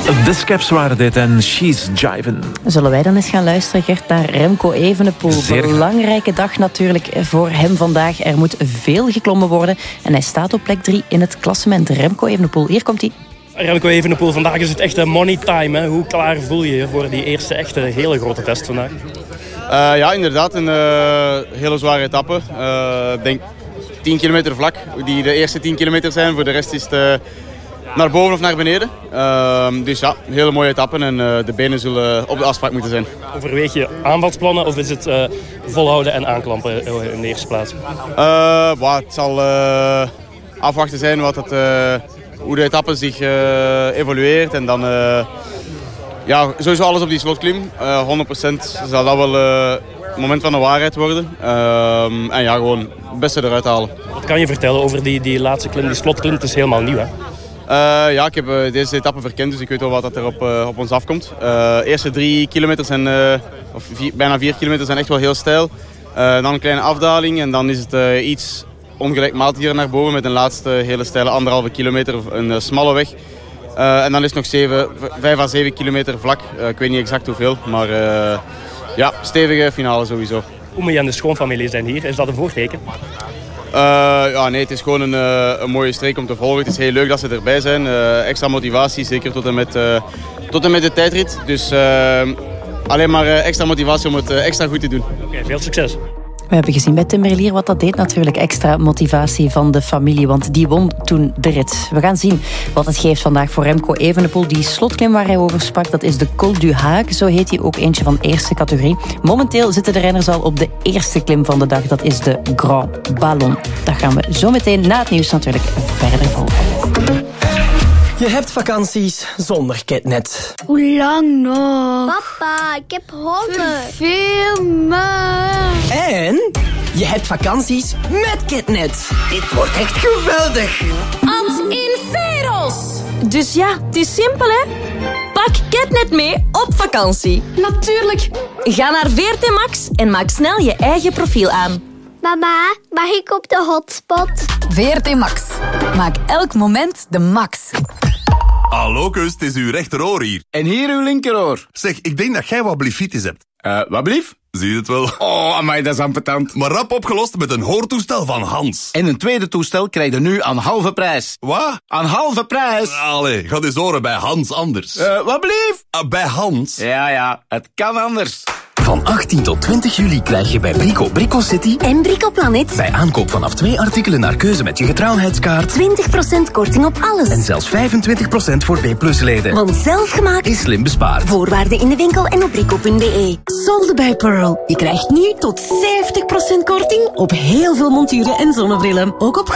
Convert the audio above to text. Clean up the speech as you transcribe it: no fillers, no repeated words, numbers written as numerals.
De Skeps waren dit en She's Jivin'. Zullen wij dan eens gaan luisteren, Gert, naar Remco Evenepoel? Belangrijke dag natuurlijk voor hem vandaag. Er moet veel geklommen worden en hij staat op plek 3 in het klassement. Remco Evenepoel, hier komt hij. Remco Evenepoel, vandaag is het echt een money time. Hè? Hoe klaar voel je je voor die eerste echte hele grote test vandaag? Ja, inderdaad. Een hele zware etappe. Ik denk 10 kilometer vlak, die de eerste 10 kilometer zijn. Voor de rest is het naar boven of naar beneden. Dus ja, een hele mooie etappe en de benen zullen op de afspraak moeten zijn. Overweeg je aanvalsplannen of is het volhouden en aanklampen in de eerste plaats? Het zal afwachten zijn hoe de etappe zich evolueert. En dan sowieso alles op die slotklim. 100% zal dat wel het moment van de waarheid worden. En ja, gewoon het beste eruit halen. Wat kan je vertellen over die laatste klim, die slotklim? Het is helemaal nieuw, hè? Ik heb deze etappe verkend, dus ik weet wel wat er op ons afkomt. De eerste 3 kilometer bijna 4 kilometer zijn echt wel heel steil. Dan een kleine afdaling en dan is het iets ongelijkmatiger naar boven met een laatste hele steile 1,5 kilometer, een smalle weg. En dan is het nog 5 à 7 kilometer vlak. Ik weet niet exact hoeveel, maar stevige finale sowieso. Oemé en de schoonfamilie zijn hier. Is dat een voorteken? Nee, het is gewoon een mooie streek om te volgen. Het is heel leuk dat ze erbij zijn. Extra motivatie, zeker tot en met de tijdrit. Dus alleen maar extra motivatie om het extra goed te doen. Oké, veel succes. We hebben gezien bij Tim Merlier wat dat deed natuurlijk. Extra motivatie van de familie, want die won toen de rit. We gaan zien wat het geeft vandaag voor Remco Evenepoel. Die slotklim waar hij over sprak, dat is de Col du Hague. Zo heet hij, ook eentje van eerste categorie. Momenteel zitten de renners al op de eerste klim van de dag. Dat is de Grand Ballon. Dat gaan we zo meteen na het nieuws natuurlijk verder volgen. Je hebt vakanties zonder Ketnet. Hoe lang nog? Papa, ik heb honger. Veel meer. En je hebt vakanties met Ketnet. Dit wordt echt geweldig. Ad Inferos. Dus ja, het is simpel, hè? Pak Ketnet mee op vakantie. Natuurlijk. Ga naar VRT Max en maak snel je eigen profiel aan. Mama, mag ik op de hotspot? VRT Max. Maak elk moment de max. Hallo, kus, het is uw rechteroor hier. En hier uw linkeroor. Zeg, ik denk dat jij wat blifitis hebt. Wat blief? Zie je het wel? Oh, amai, dat is ambetant. Maar rap opgelost met een hoortoestel van Hans. En een tweede toestel krijg je nu aan halve prijs. Wat? Aan halve prijs? Allee, ga eens horen bij Hans anders. Wat blief? Bij Hans. Ja, het kan anders. Van 18 tot 20 juli krijg je bij Brico City en Brico Planet bij aankoop vanaf 2 artikelen naar keuze met je getrouwheidskaart 20% korting op alles. En zelfs 25% voor B+-leden. Want zelfgemaakt is slim bespaard. Voorwaarden in de winkel en op brico.be. Solde bij Pearl. Je krijgt nu tot 70% korting op heel veel monturen en zonnebrillen. Ook op